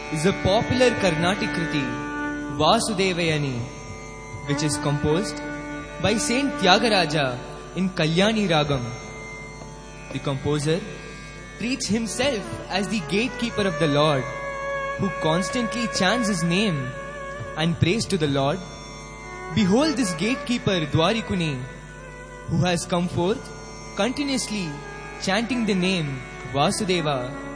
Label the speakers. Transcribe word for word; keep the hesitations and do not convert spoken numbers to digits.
Speaker 1: is a popular Carnatic Kriti, Vasudevayani, which is composed by Saint Tyagaraja in Kalyani Ragam. The composer treats himself as the gatekeeper of the Lord, who constantly chants his name and prays to the Lord. Behold this gatekeeper Dwarikuni, who has come forth continuously chanting the name Vasudeva